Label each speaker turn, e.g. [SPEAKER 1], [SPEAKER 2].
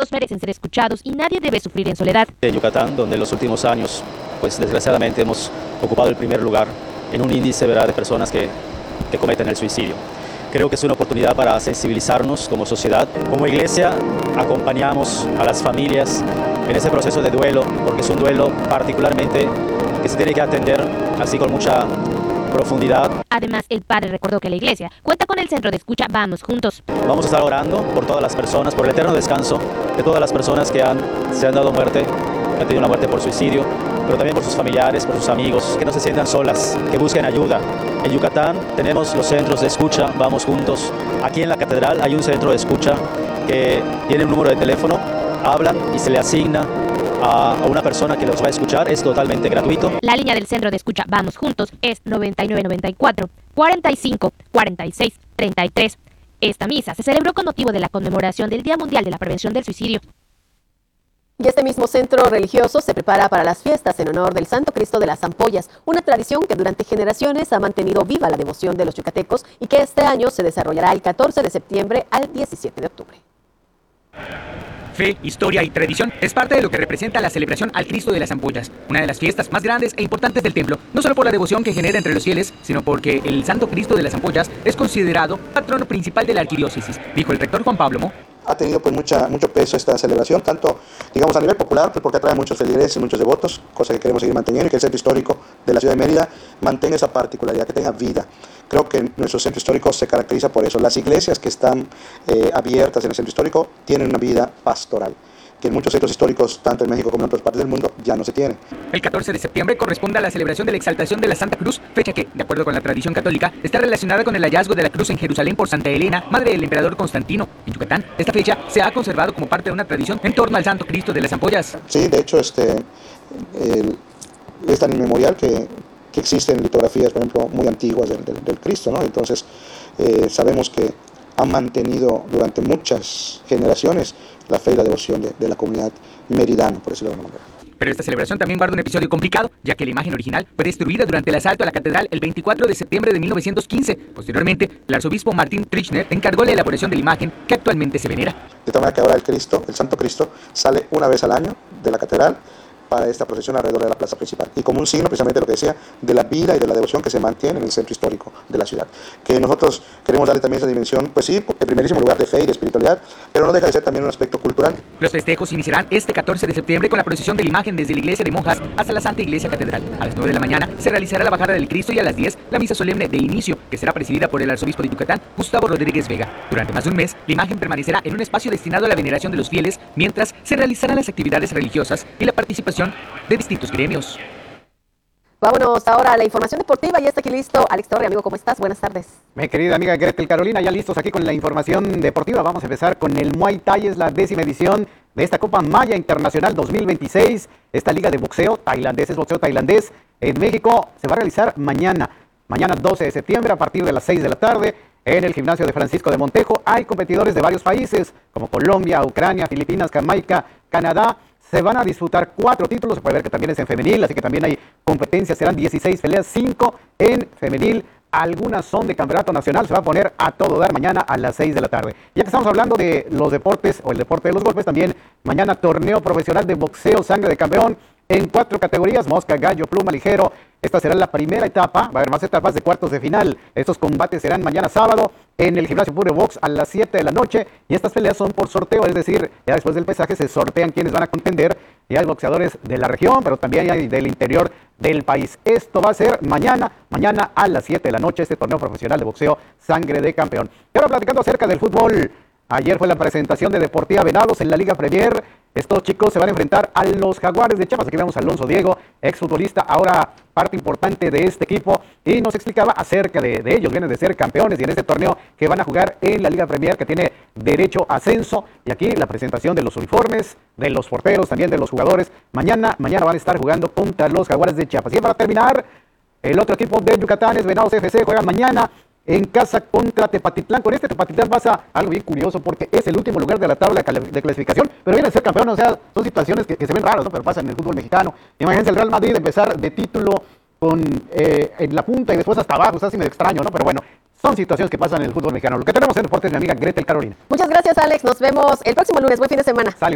[SPEAKER 1] Todos merecen ser escuchados y nadie debe sufrir en soledad.
[SPEAKER 2] De Yucatán, donde en los últimos años, pues desgraciadamente hemos ocupado el primer lugar en un índice, ¿verdad?, de personas que cometen el suicidio. Creo que es una oportunidad para sensibilizarnos como sociedad. Como iglesia acompañamos a las familias en ese proceso de duelo, porque es un duelo particularmente que se tiene que atender así con mucha profundidad.
[SPEAKER 1] Además, el padre recordó que la iglesia cuenta con el centro de escucha Vamos Juntos.
[SPEAKER 2] Vamos a estar orando por todas las personas, por el eterno descanso de todas las personas que se han dado muerte, que han tenido una muerte por suicidio, pero también por sus familiares, por sus amigos, que no se sientan solas, que busquen ayuda. En Yucatán tenemos los centros de escucha Vamos Juntos. Aquí en la catedral hay un centro de escucha que tiene un número de teléfono, hablan y se le asigna a una persona que los va a escuchar. Es totalmente gratuito.
[SPEAKER 1] La línea del centro de escucha Vamos Juntos es 9994 45 46 33. Esta misa se celebró con motivo de la conmemoración del Día Mundial de la Prevención del Suicidio.
[SPEAKER 3] Y este mismo centro religioso se prepara para las fiestas en honor del Santo Cristo de las Ampollas, una tradición que durante generaciones ha mantenido viva la devoción de los yucatecos y que este año se desarrollará el 14 de septiembre al 17 de octubre.
[SPEAKER 4] Fe, historia y tradición es parte de lo que representa la celebración al Cristo de las Ampollas, una de las fiestas más grandes e importantes del templo, no solo por la devoción que genera entre los fieles, sino porque el Santo Cristo de las Ampollas es considerado patrono principal de la arquidiócesis, dijo el rector Juan Pablo Mo.
[SPEAKER 5] Ha tenido pues mucho peso esta celebración, tanto digamos a nivel popular, pues, porque atrae muchos feligreses y muchos devotos, cosa que queremos seguir manteniendo, y que el centro histórico de la ciudad de Mérida mantenga esa particularidad, que tenga vida. Creo que nuestro centro histórico se caracteriza por eso. Las iglesias que están abiertas en el centro histórico tienen una vida pastoral, que en muchos centros históricos, tanto en México como en otras partes del mundo, ya no se tiene.
[SPEAKER 4] El 14 de septiembre corresponde a la celebración de la exaltación de la Santa Cruz, fecha que, de acuerdo con la tradición católica, está relacionada con el hallazgo de la cruz en Jerusalén por Santa Elena, madre del emperador Constantino. En Yucatán, esta fecha se ha conservado como parte de una tradición en torno al Santo Cristo de las Ampollas.
[SPEAKER 5] Sí, de hecho, es tan inmemorial que existen litografías, por ejemplo, muy antiguas del Cristo, ¿no? Entonces, sabemos que han mantenido durante muchas generaciones la fe y la devoción de la comunidad meridana, por decirlo de alguna manera.
[SPEAKER 4] Pero esta celebración también guarda un episodio complicado, ya que la imagen original fue destruida durante el asalto a la catedral el 24 de septiembre de 1915. Posteriormente, el arzobispo Martín Trichner encargó la elaboración de la imagen que actualmente se venera.
[SPEAKER 5] De tal manera que ahora el Santo Cristo, sale una vez al año de la catedral para esta procesión alrededor de la plaza principal, y como un signo precisamente de lo que decía, de la vida y de la devoción que se mantiene en el centro histórico de la ciudad, que nosotros queremos darle también esa dimensión, pues sí, en primerísimo lugar de fe y de espiritualidad, pero no deja de ser también un aspecto cultural.
[SPEAKER 4] Los festejos iniciarán este 14 de septiembre con la procesión de la imagen desde la iglesia de monjas hasta la Santa Iglesia Catedral. A las 9 de la mañana se realizará la bajada del Cristo y a las 10 la misa solemne de inicio, que será presidida por el arzobispo de Yucatán, Gustavo Rodríguez Vega. Durante más de un mes, la imagen permanecerá en un espacio destinado a la veneración de los fieles, mientras se realizarán las actividades religiosas y la participación de distintos gremios.
[SPEAKER 3] Vámonos ahora a la información deportiva y está aquí listo Alex Torre. Amigo, ¿cómo estás? Buenas tardes.
[SPEAKER 6] Mi querida amiga Gretel Carolina, ya listos aquí con la información deportiva. Vamos a empezar con el Muay Thai, es la 10ª edición de esta Copa Maya Internacional 2026. Esta liga de boxeo tailandés, es boxeo tailandés en México, se va a realizar mañana 12 de septiembre a partir de las 6 de la tarde. En el gimnasio de Francisco de Montejo hay competidores de varios países como Colombia, Ucrania, Filipinas, Jamaica, Canadá. Se van a disputar 4 títulos, se puede ver que también es en femenil, así que también hay competencias, serán 16 peleas, 5 en femenil, algunas son de campeonato nacional, se va a poner a todo dar mañana a las 6 de la tarde. Ya que estamos hablando de los deportes, o el deporte de los golpes, también mañana torneo profesional de boxeo sangre de campeón, en 4 categorías, mosca, gallo, pluma, ligero. Esta será la primera etapa, va a haber más etapas de cuartos de final. Estos combates serán mañana sábado en el gimnasio Pure Box a las 7 de la noche y estas peleas son por sorteo, es decir, ya después del pesaje se sortean quienes van a contender y hay boxeadores de la región, pero también hay del interior del país. Esto va a ser mañana a las 7 de la noche, este torneo profesional de boxeo sangre de campeón. Y ahora platicando acerca del fútbol. Ayer fue la presentación de Deportiva Venados en la Liga Premier. Estos chicos se van a enfrentar a los Jaguares de Chiapas. Aquí vemos a Alonso Diego, exfutbolista, ahora parte importante de este equipo, y nos explicaba acerca de ellos. Vienen de ser campeones y en este torneo que van a jugar en la Liga Premier, que tiene derecho a ascenso. Y aquí la presentación de los uniformes, de los porteros, también de los jugadores. Mañana van a estar jugando contra los Jaguares de Chiapas. Y para terminar, el otro equipo de Yucatán es Venados FC, juega mañana en casa contra Tepatitlán. Con este Tepatitlán pasa algo bien curioso porque es el último lugar de la tabla de clasificación, pero viene a ser campeón. O sea, son situaciones que se ven raras, ¿no? Pero pasan en el fútbol mexicano. Imagínense el Real Madrid empezar de título con en la punta y después hasta abajo. O sea, así medio extraño, ¿no? Pero bueno, son situaciones que pasan en el fútbol mexicano. Lo que tenemos en deportes, mi amiga Gretel Carolina.
[SPEAKER 3] Muchas gracias, Alex. Nos vemos el próximo lunes. Buen fin de semana.
[SPEAKER 6] Sale.